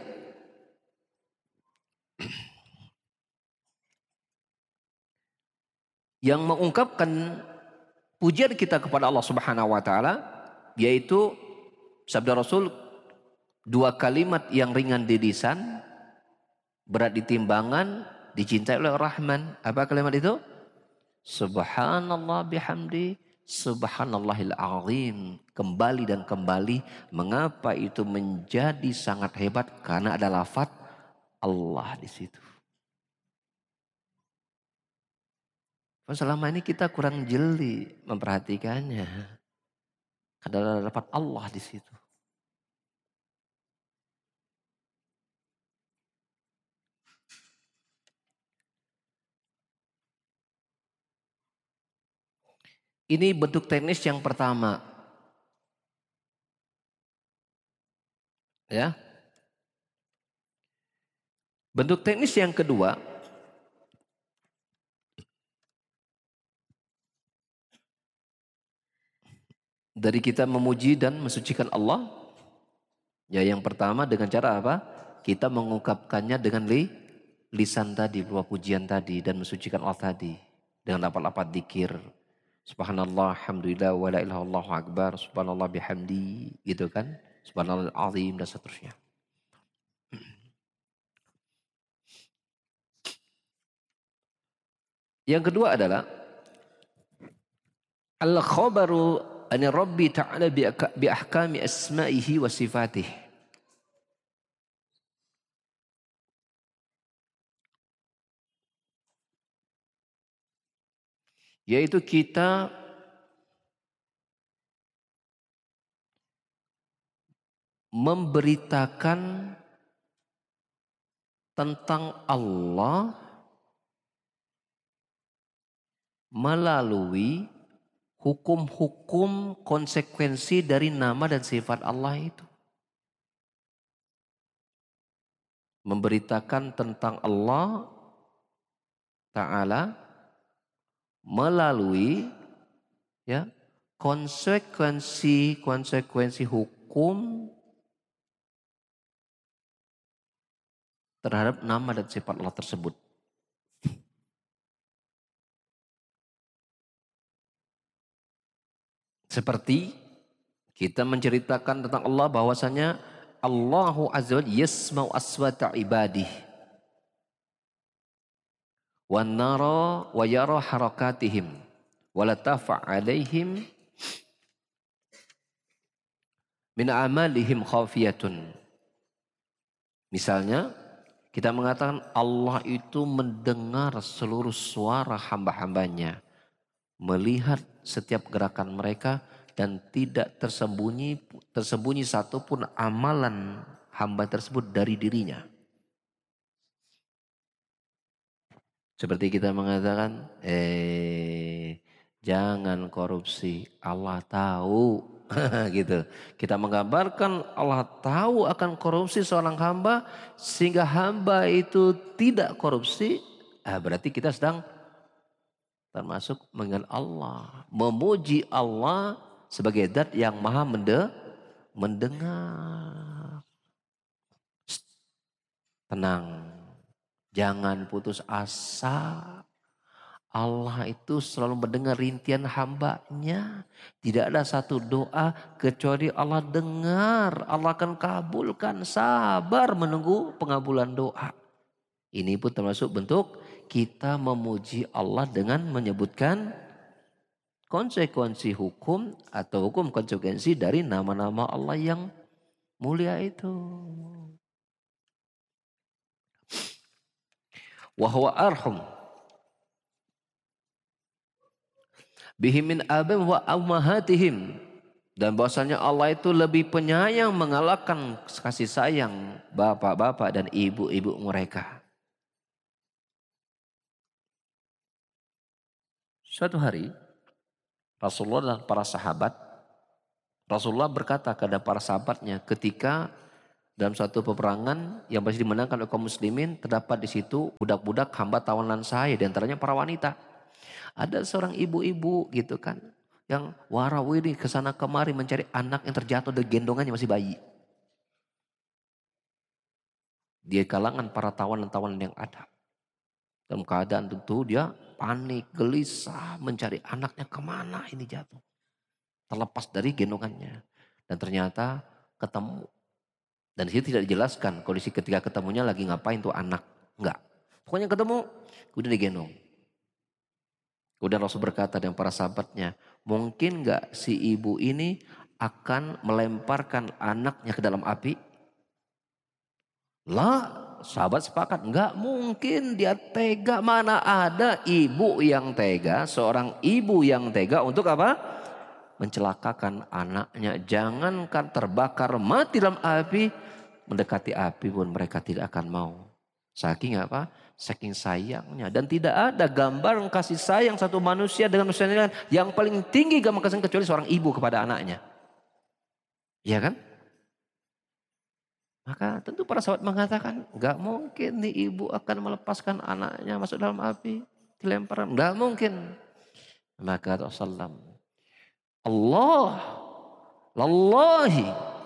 Yang mengungkapkan pujian kita kepada Allah Subhanahu wa taala, yaitu sabda Rasul, dua kalimat yang ringan di lisan, berat di timbangan, dicintai oleh Rahman. Apa kalimat itu? Subhanallah bihamdi, subhanallahil azim. Kembali dan kembali. Mengapa itu menjadi sangat hebat? Karena ada lafaz Allah di situ. Selama ini kita kurang jeli memperhatikannya. Ada lafaz Allah di situ. Ini bentuk teknis yang pertama. Ya. Bentuk teknis yang kedua, dari kita memuji dan mensucikan Allah. Ya, yang pertama dengan cara apa? Kita mengungkapkannya dengan lisan tadi, berupa pujian tadi dan mensucikan Allah tadi dengan lafaz-lafaz dzikir. Subhanallah, alhamdulillah, wa la ilaha illallah akbar, subhanallah bihamdi, gitu kan? Subhanallah azim dan seterusnya. Yang kedua adalah al-khabaru an Rabbi ta'ala bi ahkami asma'ihi wa sifatih. Yaitu kita memberitakan tentang Allah melalui hukum-hukum konsekuensi dari nama dan sifat Allah itu. Memberitakan tentang Allah Ta'ala melalui ya konsekuensi hukum terhadap nama dan sifat Allah tersebut. Seperti kita menceritakan tentang Allah bahwasanya Allahu Azza wa Jalla yasma'u aswata ibadih wa nara wa yara harakatihim wa latafa alaihim min amalihim khafiyatun. Misalnya kita mengatakan Allah itu mendengar seluruh suara hamba-hambanya, melihat setiap gerakan mereka dan tidak tersembunyi satupun amalan hamba tersebut dari dirinya. Seperti kita mengatakan, jangan korupsi, Allah tahu. Gitu. Kita menggambarkan Allah tahu akan korupsi seorang hamba sehingga hamba itu tidak korupsi. Berarti kita sedang termasuk mengenal Allah, memuji Allah sebagai zat yang maha mendengar. Tenang, jangan putus asa. Allah itu selalu mendengar rintian hambanya. Tidak ada satu doa kecuali Allah dengar. Allah akan kabulkan. Sabar menunggu pengabulan doa. Ini pun termasuk bentuk kita memuji Allah dengan menyebutkan konsekuensi hukum atau hukum konsekuensi dari nama-nama Allah yang mulia itu. Wa huwa arham bihim min abim wa ummahatihim, dan bahwasanya Allah itu lebih penyayang mengalahkan kasih sayang bapak-bapak dan ibu-ibu mereka. Suatu hari Rasulullah dan para sahabat. Rasulullah berkata kepada para sahabatnya ketika dalam suatu peperangan yang masih dimenangkan oleh kaum muslimin, terdapat di situ budak-budak hamba tawanan saya, di antaranya para wanita. Ada seorang ibu-ibu gitu kan, yang warawiri kesana kemari mencari anak yang terjatuh dari gendongannya masih bayi. Di kalangan para tawanan-tawanan yang ada. Dalam keadaan tentu dia panik, gelisah, mencari anaknya kemana ini jatuh. Terlepas dari gendongannya. Dan ternyata ketemu. Dan di situ tidak dijelaskan kondisi ketika ketemunya lagi ngapain tuh anak. Enggak. Pokoknya ketemu, udah digendong. Kemudian Rasul berkata dengan para sahabatnya, mungkin enggak si ibu ini akan melemparkan anaknya ke dalam api? Lah, sahabat sepakat, enggak mungkin dia tega. Mana ada ibu yang tega, seorang ibu yang tega untuk apa? Mencelakakan anaknya. Jangankan terbakar mati dalam api, mendekati api pun mereka tidak akan mau. Saking apa? Saking sayangnya. Dan tidak ada gambar kasih sayang satu manusia dengan manusia lain yang paling tinggi gambar kasih kecuali seorang ibu kepada anaknya. Iya kan? Maka tentu para sahabat mengatakan, enggak mungkin nih ibu akan melepaskan anaknya masuk dalam api, dilempar. Enggak mungkin. Maka Rasulullah, Allah, lallahi,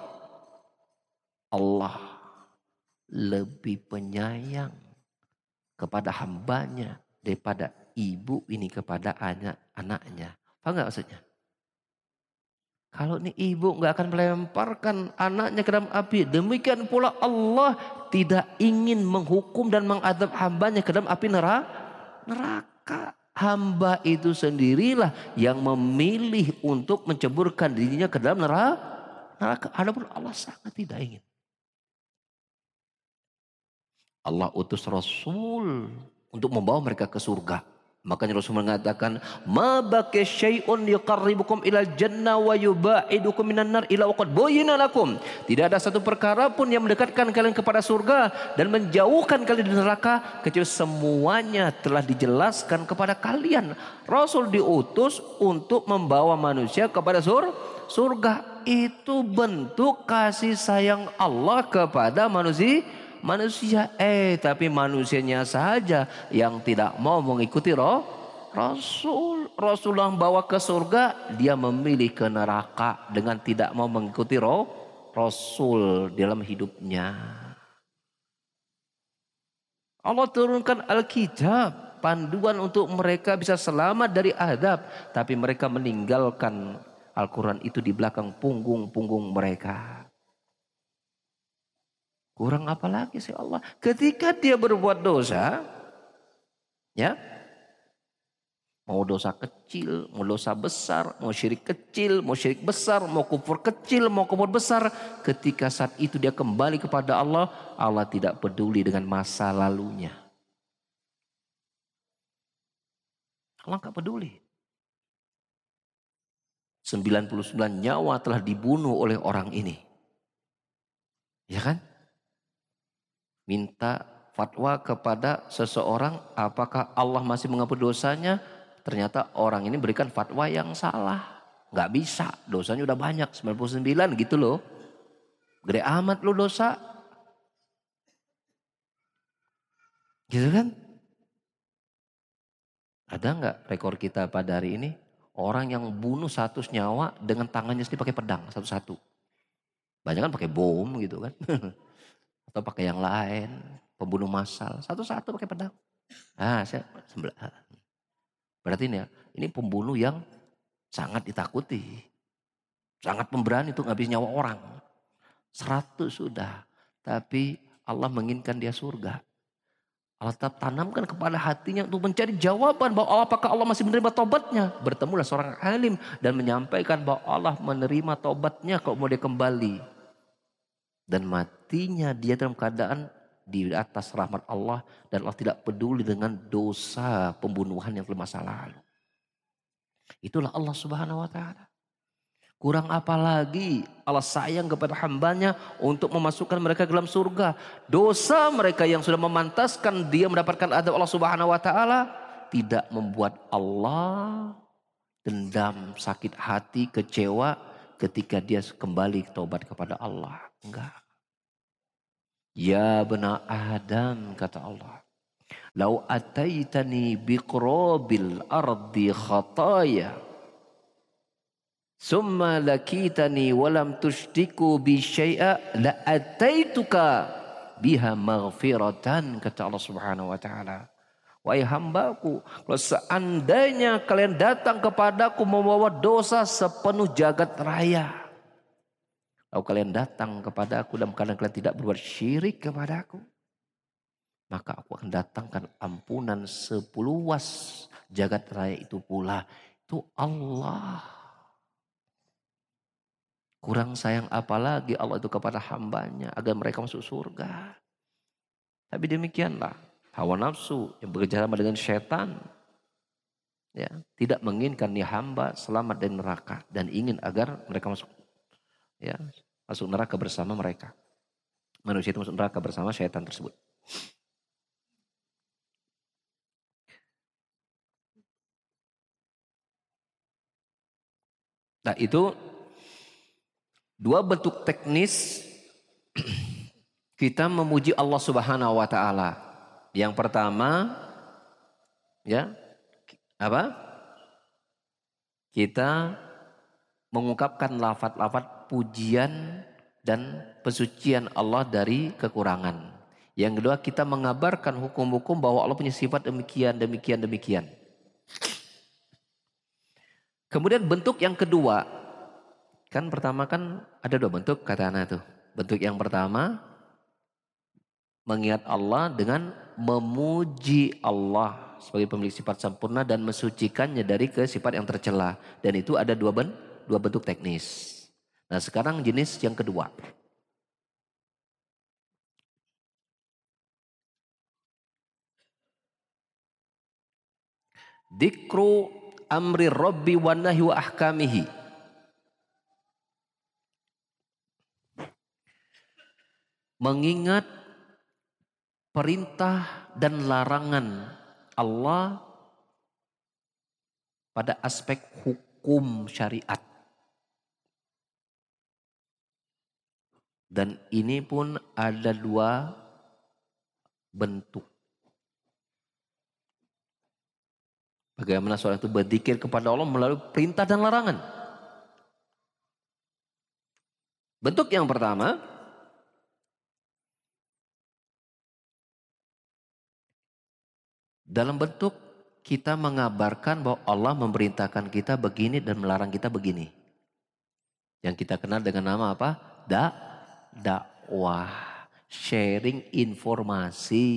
Allah lebih penyayang kepada hambanya daripada ibu ini kepada anak-anaknya. Paham gak maksudnya? Kalau ini ibu gak akan melemparkan anaknya ke dalam api. Demikian pula Allah tidak ingin menghukum dan mengadab hambanya ke dalam api neraka. Hamba itu sendirilah yang memilih untuk menceburkan dirinya ke dalam neraka. Adapun Allah sangat tidak ingin. Allah utus Rasul untuk membawa mereka ke surga. Makanya Rasul mengatakan, "Ma baqiya syai'un yuqarribukum ilal jannah wa yubaidukum minan nar illa waqad buyyina lakum." Tidak ada satu perkara pun yang mendekatkan kalian kepada surga dan menjauhkan kalian dari neraka kecuali semuanya telah dijelaskan kepada kalian. Rasul diutus untuk membawa manusia kepada surga. Itu bentuk kasih sayang Allah kepada manusia. Tapi manusianya saja yang tidak mau mengikuti Rasul. Rasulullah bawa ke surga, dia memilih ke neraka dengan tidak mau mengikuti Rasul dalam hidupnya. Allah turunkan Alkitab, panduan untuk mereka bisa selamat dari azab, tapi mereka meninggalkan Al-Quran itu di belakang punggung-punggung mereka. Kurang apa lagi sih Allah? Ketika dia berbuat dosa, ya, mau dosa kecil, mau dosa besar, mau syirik kecil, mau syirik besar, mau kufur kecil, mau kufur besar, ketika saat itu dia kembali kepada Allah, Allah tidak peduli dengan masa lalunya. Allah nggak peduli. 99 nyawa telah dibunuh oleh orang ini. Ya kan? Minta fatwa kepada seseorang apakah Allah masih mengampuni dosanya. Ternyata orang ini berikan fatwa yang salah. Gak bisa, dosanya udah banyak, 99 gitu loh. Gede amat lo dosa. Gitu kan? Ada gak rekor kita pada hari ini? Orang yang bunuh 100 nyawa dengan tangannya sendiri pakai pedang satu-satu. Banyak kan pakai bom gitu kan. Atau pakai yang lain, pembunuh massal, satu-satu pakai pedang. Saya sebelah. Berarti ini pembunuh yang sangat ditakuti. Sangat pemberani untuk ngabis nyawa orang. 100 sudah. Tapi Allah menginginkan dia surga. Allah tetap tanamkan kepada hatinya untuk mencari jawaban bahwa apakah Allah masih menerima tobatnya. Bertemulah seorang alim dan menyampaikan bahwa Allah menerima tobatnya kalau mau dia kembali. Dan matinya dia dalam keadaan di atas rahmat Allah. Dan Allah tidak peduli dengan dosa pembunuhan yang telah masa lalu. Itulah Allah Subhanahu wa ta'ala. Kurang apa lagi Allah sayang kepada hambanya untuk memasukkan mereka ke dalam surga. Dosa mereka yang sudah memantaskan dia mendapatkan azab Allah Subhanahu wa ta'ala tidak membuat Allah dendam, sakit hati, kecewa ketika dia kembali taubat kepada Allah. Enggak. Ya bena Adam, kata Allah. Lau ataitani biqrabil ardi khataya. Summa lakitani walam tushtiku bi syai'a la ataituka biha maghfiratan, kata Allah Subhanahu wa taala. Wahai hambaku, kalau seandainya kalian datang kepadaku membawa dosa sepenuh jagat raya, lalu kalian datang kepadaku dalam keadaan kalian tidak berbuat syirik kepadaku, maka aku akan datangkan ampunan seluas jagat raya itu pula. Itu Allah. Kurang sayang apalagi Allah itu kepada hambanya agar mereka masuk surga. Tapi demikianlah hawa nafsu yang bekerjasama dengan syaitan, ya, tidak menginginkan nih hamba selamat dari neraka dan ingin agar mereka masuk, ya, masuk neraka bersama mereka. Manusia itu masuk neraka bersama syaitan tersebut. Nah, itu dua bentuk teknis kita memuji Allah Subhanahu wa taala. Yang pertama, ya, apa? Kita mengungkapkan lafaz-lafaz pujian dan pesucian Allah dari kekurangan. Yang kedua, kita mengabarkan hukum-hukum bahwa Allah punya sifat demikian, demikian, demikian. Kemudian bentuk yang kedua, kan pertama kan ada dua bentuk kata anak tuh. Bentuk yang pertama, mengingat Allah dengan memuji Allah sebagai pemilik sifat sempurna dan mensucikannya dari sifat yang tercela. Dan itu ada dua bentuk teknis. Nah, sekarang jenis yang kedua. Dikru amri rabbi wa nahyi wa ahkamihi. Mengingat perintah dan larangan Allah pada aspek hukum syariat. Dan ini pun ada dua bentuk. Bagaimana seorang itu berzikir kepada Allah melalui perintah dan larangan. Bentuk yang pertama, dalam bentuk kita mengabarkan bahwa Allah memerintahkan kita begini dan melarang kita begini. Yang kita kenal dengan nama apa? Dakwah, sharing informasi.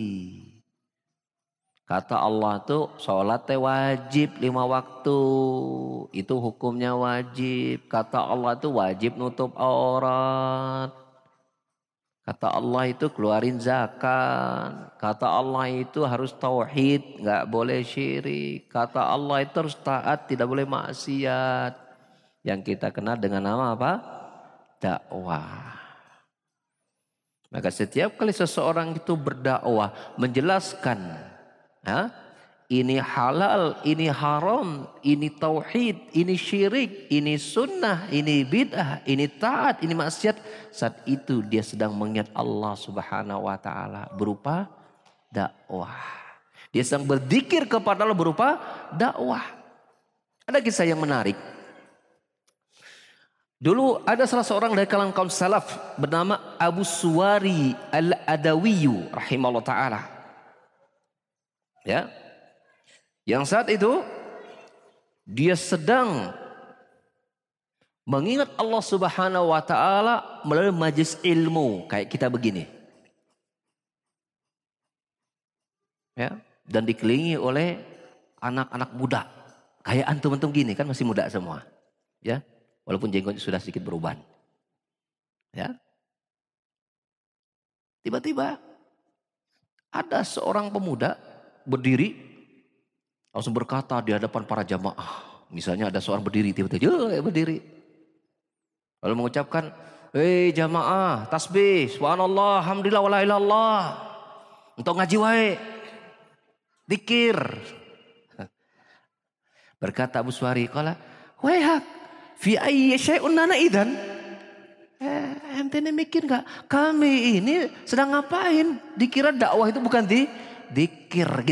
Kata Allah tuh sholat wajib 5 waktu. Itu hukumnya wajib. Kata Allah tuh wajib nutup aurat. Kata Allah itu keluarin zakat. Kata Allah itu harus tauhid, nggak boleh syirik. Kata Allah itu harus taat, tidak boleh maksiat. Yang kita kenal dengan nama apa? Dakwah. Maka setiap kali seseorang itu berdakwah, menjelaskan, ini halal, ini haram, ini tauhid, ini syirik, ini sunnah, ini bid'ah, ini taat, ini maksiat. Saat itu dia sedang mengingat Allah Subhanahu wa taala berupa dakwah. Dia sedang berzikir kepada Allah berupa dakwah. Ada kisah yang menarik. Dulu ada salah seorang dari kalangan kaum salaf bernama Abu Suwari Al-Adawiyu rahimahullah ta'ala. Ya. Yang saat itu dia sedang mengingat Allah Subhanahu wa taala melalui majlis ilmu kayak kita begini. Ya, dan dikelilingi oleh anak-anak muda. Kayak antum-antum gini kan masih muda semua. Ya. Walaupun jenggotnya sudah sedikit beruban. Ya. Tiba-tiba ada seorang pemuda berdiri langsung berkata di hadapan para jamaah. Misalnya ada seorang berdiri tiba-tiba berdiri. Lalu mengucapkan, "Hei jamaah, tasbih, subhanallah, alhamdulillah, wala ilaha illallah. Untuk ngaji wae. Dikir." Berkata Abu Suhari, qala, "Waihak, fi ayyi syai'un nana idzan?" Ente ini mikir nggak? Kami ini sedang ngapain? Dikira dakwah itu bukan dikir.